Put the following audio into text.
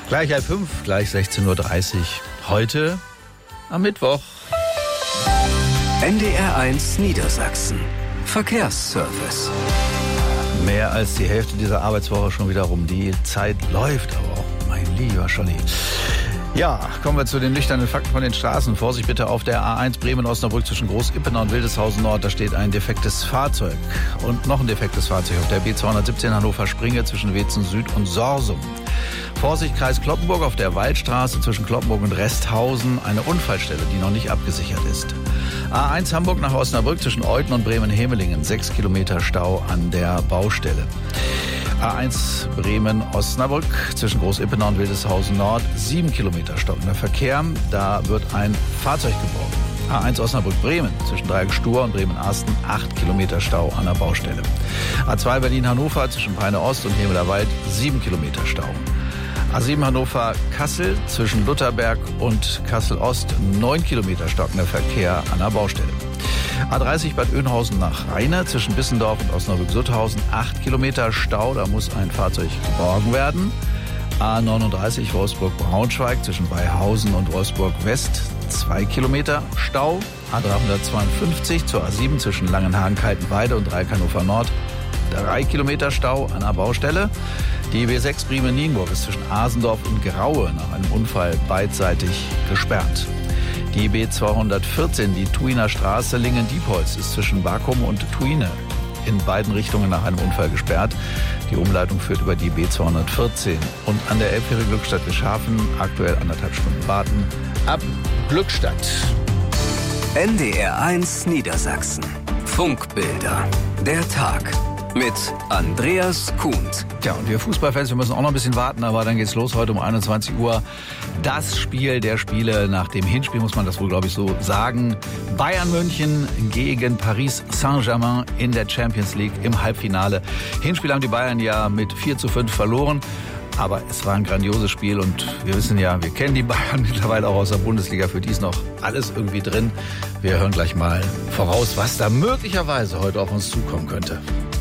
Gleich 4:30, gleich 16:30 Uhr. Heute am Mittwoch. NDR1 Niedersachsen. Verkehrsservice. Mehr als die Hälfte dieser Arbeitswoche schon wieder rum. Die Zeit läuft aber auch, mein lieber Scholli. Ja, kommen wir zu den nüchternen Fakten von den Straßen. Vorsicht bitte auf der A1 Bremen-Osnabrück zwischen Groß-Ippener und Wildeshausen-Nord. Da steht ein defektes Fahrzeug. Und noch ein defektes Fahrzeug auf der B217 Hannover-Springe zwischen Wetzen Süd und Sorsum. Vorsicht, Kreis Cloppenburg auf der Waldstraße zwischen Cloppenburg und Resthausen. Eine Unfallstelle, die noch nicht abgesichert ist. A1 Hamburg nach Osnabrück zwischen Euthen und Bremen-Hemelingen. 6 Kilometer Stau an der Baustelle. A1 Bremen-Osnabrück zwischen Groß-Ippener und Wildeshausen Nord. 7 Kilometer stockender Verkehr. Da wird ein Fahrzeug geborgen. A1 Osnabrück-Bremen zwischen Dreieck-Stur und Bremen-Arsten. 8 Kilometer Stau an der Baustelle. A2 Berlin-Hannover zwischen Peine-Ost und Hemeler Wald. 7 Kilometer Stau. A7 Hannover-Kassel zwischen Lutherberg und Kassel-Ost. 9 Kilometer stockender Verkehr an der Baustelle. A30 Bad Oeynhausen nach Rheine zwischen Bissendorf und Osnabrück-Sutthausen. 8 Kilometer Stau, da muss ein Fahrzeug geborgen werden. A39 Wolfsburg-Braunschweig zwischen Beihausen und Wolfsburg-West. 2 Kilometer Stau. A352 zur A7 zwischen Langenhagen-Kaltenweide und Dreieck Hannover Nord. 3 Kilometer Stau an der Baustelle. Die B6 Bremen-Nienburg ist zwischen Asendorf und Graue nach einem Unfall beidseitig gesperrt. Die B214, die Thuiner Straße Lingen-Diepholz, ist zwischen Bakum und Thuine in beiden Richtungen nach einem Unfall gesperrt. Die Umleitung führt über die B214. Und an der Elbfähre Glückstadt-Wischhafen aktuell 1,5 Stunden warten ab Glückstadt. NDR1 Niedersachsen. Funkbilder. Der Tag. Mit Andreas Kuhnt. Tja, und wir Fußballfans, wir müssen auch noch ein bisschen warten, aber dann geht's los heute um 21 Uhr. Das Spiel der Spiele nach dem Hinspiel, muss man das wohl, glaube ich, so sagen. Bayern München gegen Paris Saint-Germain in der Champions League im Halbfinale. Hinspiel haben die Bayern ja mit 4:5 verloren. Aber es war ein grandioses Spiel und wir wissen ja, wir kennen die Bayern mittlerweile auch aus der Bundesliga. Für die ist noch alles irgendwie drin. Wir hören gleich mal voraus, was da möglicherweise heute auf uns zukommen könnte.